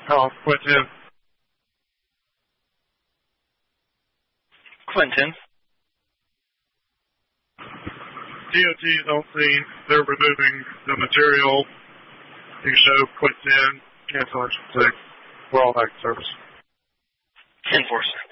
call. Quentin. Quentin. DOT is on scene. They're removing the material. You show Quentin, cancellation 6. We're all back to service. 10-4, sir.